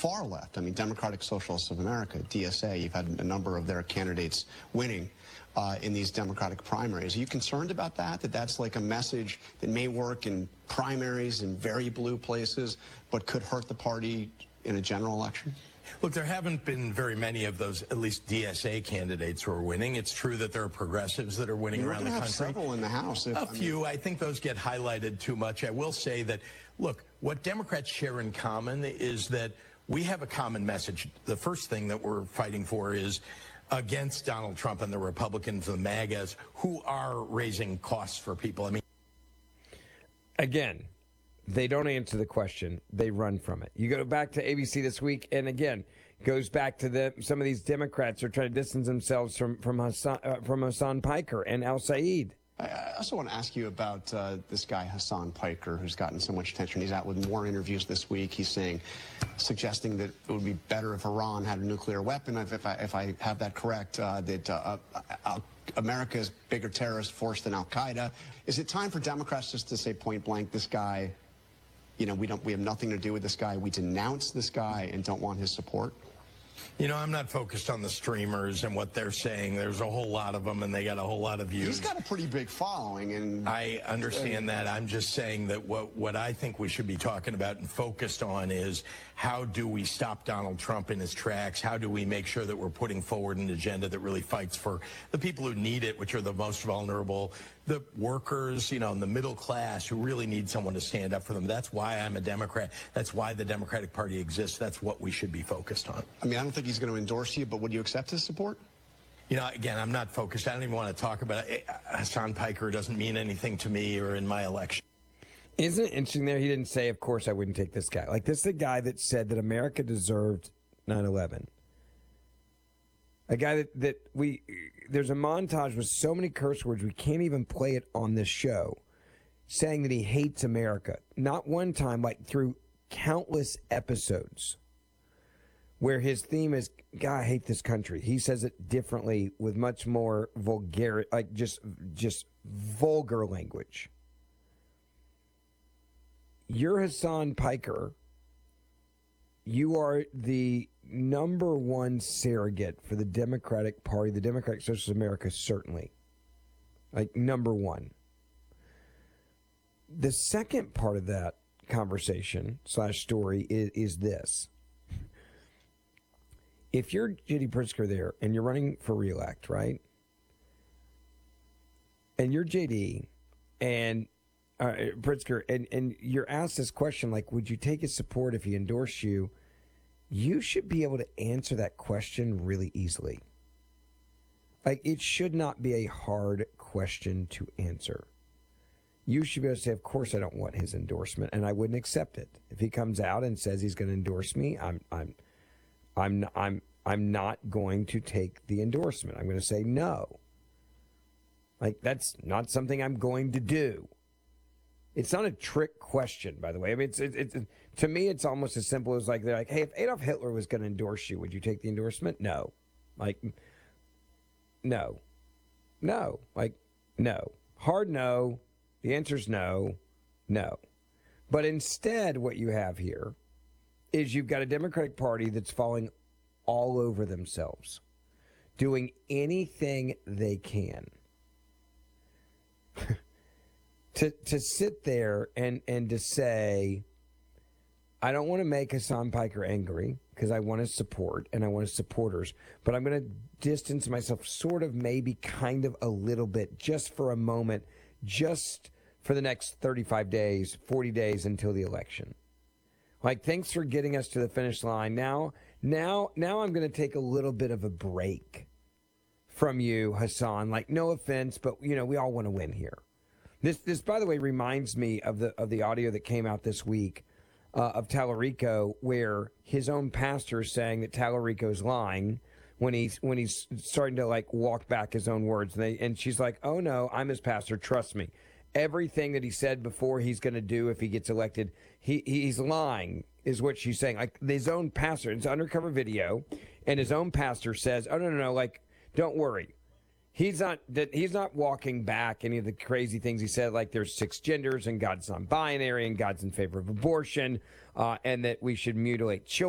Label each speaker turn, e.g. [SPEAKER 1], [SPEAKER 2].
[SPEAKER 1] far left. I mean, Democratic Socialists of America, DSA, you've had a number of their candidates winning in these Democratic primaries. Are you concerned about that? That that's like a message that may work in primaries in very blue places, but could hurt the party in a general election?
[SPEAKER 2] Look, there haven't been very many of those, at least DSA candidates who are winning. It's true that there are progressives that are winning around the country.
[SPEAKER 1] Several in the House.
[SPEAKER 2] A few. I think those get highlighted too much. I will say that, look, what Democrats share in common is that we have a common message. The first thing that we're fighting for is against Donald Trump and the Republicans, the MAGAs, who are raising costs for people. I mean,
[SPEAKER 3] again, they don't answer the question. They run from it. You go back to ABC this week, and again, goes back to some of these Democrats are trying to distance themselves from Hassan Piker and Al Said.
[SPEAKER 1] I also want to ask you about this guy, Hassan Piker, who's gotten so much attention. He's out with more interviews this week. He's suggesting that it would be better if Iran had a nuclear weapon. If I have that correct, that America is a bigger terrorist force than Al-Qaeda. Is it time for Democrats just to say point blank, this guy, you know, we have nothing to do with this guy. We denounce this guy and don't want his support?
[SPEAKER 2] You know, I'm not focused on the streamers and what they're saying. There's a whole lot of them, and they got a whole lot of views.
[SPEAKER 1] He's got a pretty big following, and
[SPEAKER 2] I understand that. I'm just saying that what I think we should be talking about and focused on is how do we stop Donald Trump in his tracks? How do we make sure that we're putting forward an agenda that really fights for the people who need it, which are the most vulnerable, the workers, you know, and the middle class who really need someone to stand up for them. That's why I'm a Democrat. That's why the Democratic Party exists. That's what we should be focused on.
[SPEAKER 1] I mean, I don't think he's going to endorse you, but would you accept his support?
[SPEAKER 2] You know, again, I'm not focused. I don't even want to talk about it. Hassan Piker doesn't mean anything to me or in my election.
[SPEAKER 3] Isn't it interesting there? He didn't say, of course, I wouldn't take this guy. Like, this is the guy that said that America deserved 9/11. A guy there's a montage with so many curse words, we can't even play it on this show, saying that he hates America. Not one time, like through countless episodes, where his theme is, God, I hate this country. He says it differently with much more vulgar, like just vulgar language. You're Hassan Piker. You are the number one surrogate for the Democratic Party, the Democratic Socialists of America, certainly. Like, number one. The second part of that conversation / story is this. If you're J.D. Pritzker there and you're running for re-elect, right? And you're J.D. and Pritzker, and you're asked this question, like, would you take his support if he endorsed you? You should be able to answer that question really easily. Like, it should not be a hard question to answer. You should be able to say, of course I don't want his endorsement, and I wouldn't accept it. If he comes out and says he's going to endorse me, I'm not going to take the endorsement. I'm going to say no. Like, that's not something I'm going to do. It's not a trick question, by the way. I mean, it's to me, it's almost as simple as like, they're like, hey, if Adolf Hitler was going to endorse you, would you take the endorsement? No. Like, no. No. Like, no. Hard no. The answer's no. No. But instead, what you have here is you've got a Democratic Party that's falling all over themselves, doing anything they can to sit there and to say, I don't want to make Hassan Piker angry because I want his support and I want his supporters, but I'm going to distance myself sort of, maybe kind of a little bit, just for a moment, just for the next 35 days, 40 days until the election. Like, thanks for getting us to the finish line. Now I'm going to take a little bit of a break from you, Hassan. Like, no offense, but, you know, we all want to win here. This, by the way, reminds me of the audio that came out this week of Tallarico, where his own pastor is saying that Tallarico is lying when he's starting to, like, walk back his own words. And she's like, oh, no, I'm his pastor. Trust me. Everything that he said before he's going to do if he gets elected, he's lying, is what she's saying. Like, his own pastor, it's undercover video, and his own pastor says, oh, no, like, don't worry. He's not walking back any of the crazy things he said, like there's 6 genders and God's non-binary and God's in favor of abortion, and that we should mutilate children.